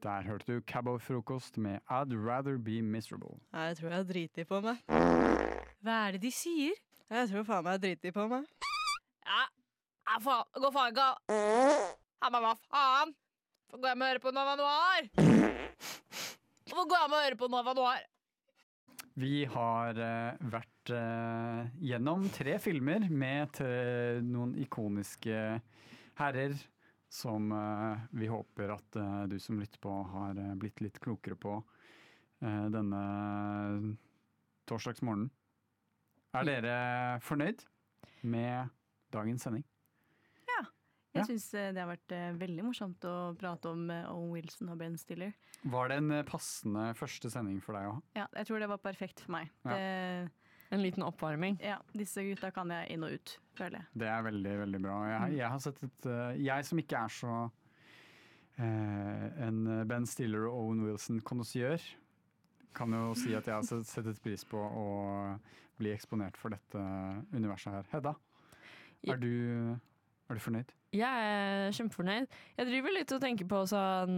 Der hørte du Cabo-frokost med I'd Rather Be Miserable. Jeg tror jeg driter på meg. Hva er det de sier? Jeg tror faen meg jeg driter på meg. Ja, gå faen ikke. Ja, men hva faen? Hvorfor går jeg med å høre på Nova Noir? Hvorfor går jeg med å høre på Nova Noir? Vi har vært gjennom 3 filmer med noen ikoniske herrer som vi håper at du som lytter på har blitt litt klokere på denne torsdagsmorgenen. Er dere fornøyd med dagens sending? Jeg synes det har vært veldig morsomt å prate om Owen Wilson og Ben Stiller. Var det en passende første sending for deg å ha? Ja, jeg tror det var perfekt for meg. Ja. En liten oppvarming. Ja, disse gutta kan jeg inn og ut, føler jeg. Det er veldig, veldig bra. Jeg har sett jeg som ikke er så en Ben Stiller og Owen Wilson-konnoisseur, kan jo si at jeg har sett et pris på å bli eksponert for dette universet her. Hedda, er du fornøyd? Jeg er kjempefornøyd. Jeg driver litt og tenker på sånn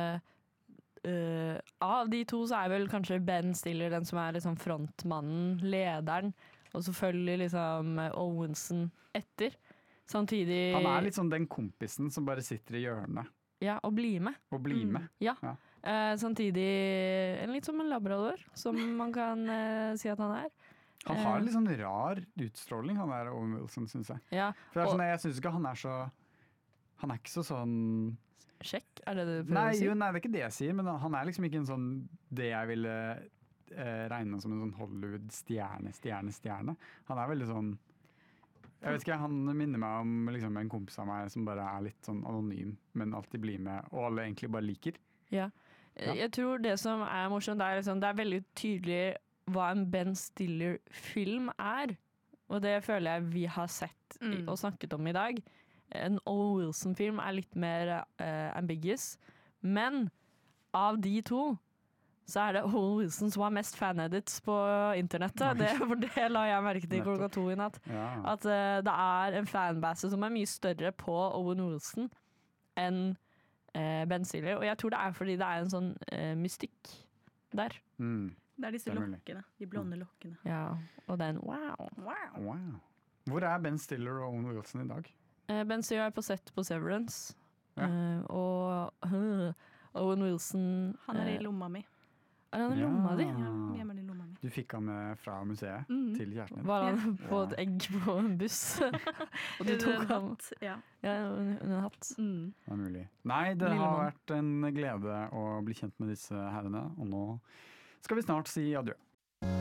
av de to så er vel kanskje Ben Stiller den som er liksom frontmannen, lederen, og så følger liksom Owenson etter. Samtidig Han er litt sånn den kompisen som bare sitter i hjørnet. Ja, og blir med. Og blir med. Ja. Samtidig litt som en labrador, som man kan si at han er. Han har litt sånn rar utstråling, han der Owen Wilson, synes jeg. Ja, For det er sånn, jeg synes ikke han er så... Han er ikke så sånn... Sjekk, er det du prøver å si? Nei, det er ikke det jeg sier, men han er liksom ikke en sånn det jeg ville regne som en sånn Hollywood-stjerne. Han er veldig sånn jeg vet ikke, han minner meg om liksom, en kompis av meg som bare er litt sånn anonym, men alltid blir med, og alle egentlig bare liker. Ja. Jeg tror det som er morsomt, er liksom, det er veldig tydelig hva en Ben Stiller-film er, og det føler jeg vi har sett og snakket om i dag. En Owen Wilson-film er litt mer ambiguous, men av de to så er det Owen Wilson som har mest fan-edits på internettet. For det la jeg merke til klokka 2 i natt. Ja. At det er en fanbase som er mye større på Owen Wilson enn Ben Stiller. Og jeg tror det er fordi det er en sånn mystikk der. Det er disse lokkene, de blonde lokkene. Ja, og den wow. Hvor er Ben Stiller og Owen Wilson i dag? Ben Stiller er på sett på Severance, og Owen Wilson Han er i lomma mi. Er han i lomma di? Ja, hjemme i lomma mi. Du fikk han med fra museet til kjæresten din? Var han på et egg på en buss? Og du tok han under en hatt? Det er mulig. Nei, det har vært en glede å bli kjent med disse herrene, og nå skal vi snart si adjø.